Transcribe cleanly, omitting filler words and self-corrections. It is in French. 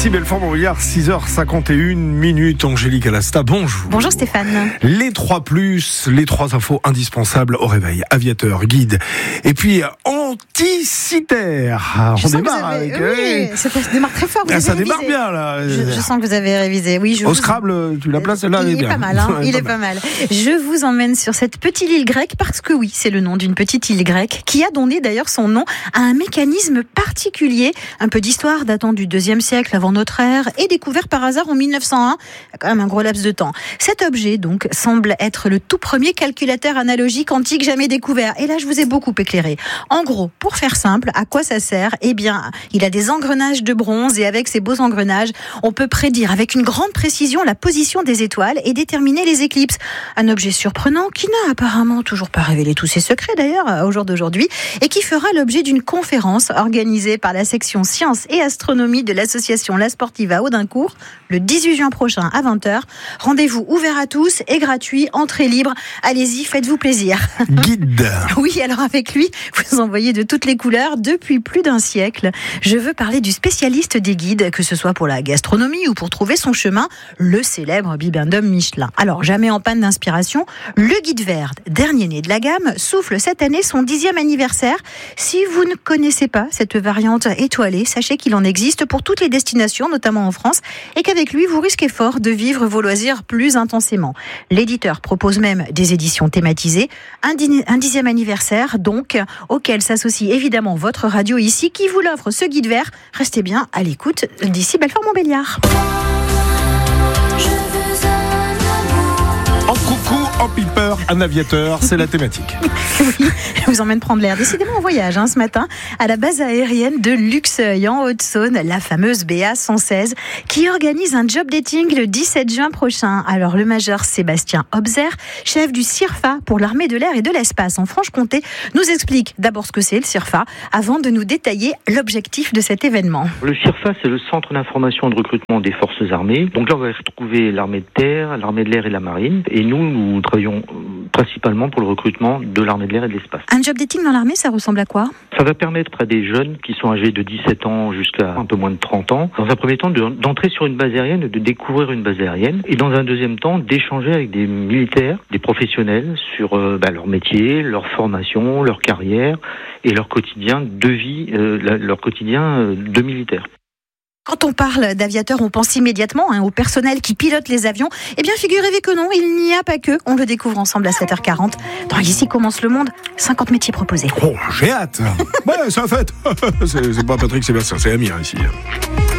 D'ici Belfort-Montbéliard, 6h51, Angélique Alasta, bonjour. Bonjour Stéphane. Les 3+, les 3 infos indispensables au réveil. Aviateur, guide, et puis anti-citaire. On démarre avec... Oui, ça démarre très fort, ça démarre bien là. Je sens que vous avez révisé. Oui, au Scrabble, tu la places, là, elle est bien. Pas mal, hein. Il est pas mal. Je vous emmène sur cette petite île grecque, parce que oui, c'est le nom d'une petite île grecque, qui a donné d'ailleurs son nom à un mécanisme particulier, un peu d'histoire datant du 2e siècle avant notre ère, et découvert par hasard en 1901, quand même un gros laps de temps. Cet objet, donc, semble être le tout premier calculateur analogique antique jamais découvert. Et là, je vous ai beaucoup éclairé. En gros, pour faire simple, à quoi ça sert ? Eh bien, il a des engrenages de bronze, et avec ces beaux engrenages, on peut prédire avec une grande précision la position des étoiles et déterminer les éclipses. Un objet surprenant qui n'a apparemment toujours pas révélé tous ses secrets d'ailleurs au jour d'aujourd'hui, et qui fera l'objet d'une conférence organisée par la section sciences et astronomie de l'association La Sportive à Audincourt le 18 juin prochain à 20h. Rendez-vous ouvert à tous et gratuit, entrée libre. Allez-y, faites-vous plaisir. Guide. Oui, alors avec lui, vous en voyez de toutes les couleurs depuis plus d'un siècle. Je veux parler du spécialiste des guides, que ce soit pour la gastronomie ou pour trouver son chemin, le célèbre bibendum Michelin. Alors, jamais en panne d'inspiration, le guide vert, dernier né de la gamme, souffle cette année son 10e anniversaire. Si vous ne connaissez pas cette variante étoilée, sachez qu'il en existe pour toutes les destinations, notamment en France, et qu'avec lui, vous risquez fort de vivre vos loisirs plus intensément. L'éditeur propose même des éditions thématisées, un 10e anniversaire, donc, auquel s'associe évidemment votre radio ici, qui vous l'offre ce guide vert. Restez bien à l'écoute d'ici Belfort-Montbéliard. En coucou, en piper, un aviateur, c'est la thématique. Oui, je vous emmène prendre l'air. Décidément en voyage ce matin à la base aérienne de Luxeuil en Haute-Saône, la fameuse BA 116 qui organise un job dating le 17 juin prochain. Alors le major Sébastien Obzer, chef du CIRFA pour l'armée de l'air et de l'espace en Franche-Comté, nous explique d'abord ce que c'est le CIRFA avant de nous détailler l'objectif de cet événement. Le CIRFA, c'est le centre d'information et de recrutement des forces armées. Donc là, on va retrouver l'armée de terre, l'armée de l'air et la marine. Et nous travaillons principalement pour le recrutement de l'armée de l'air et de l'espace. Un job dating dans l'armée, ça ressemble à quoi ? Ça va permettre à des jeunes qui sont âgés de 17 ans jusqu'à un peu moins de 30 ans, dans un premier temps, d'entrer sur une base aérienne, de découvrir une base aérienne, et dans un deuxième temps, d'échanger avec des militaires, des professionnels sur leur métier, leur formation, leur carrière et leur quotidien de vie, leur quotidien de militaire. Quand on parle d'aviateurs, on pense immédiatement au personnel qui pilote les avions. Eh bien, figurez-vous que non, il n'y a pas que. On le découvre ensemble à 7h40. Dans Ici commence le monde, 50 métiers proposés. Oh, j'ai hâte. Ouais, c'est la fête. C'est pas Patrick Sébastien, c'est Amir ici.